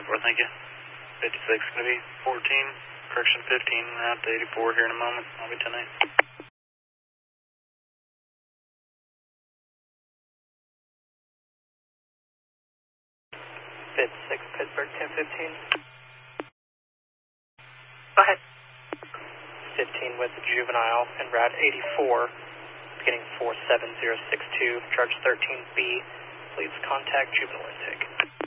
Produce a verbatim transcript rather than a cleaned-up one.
four, thank you. fifty-six, going to be fourteen, correction fifteen, out to eighty-four here in a moment. I'll be ten eight. fifty-six, Pittsburgh, ten fifteen. Go ahead. fifteen with the juvenile and route eighty-four, beginning four seven zero six two, charge thirteen B. Please contact juvenile intake.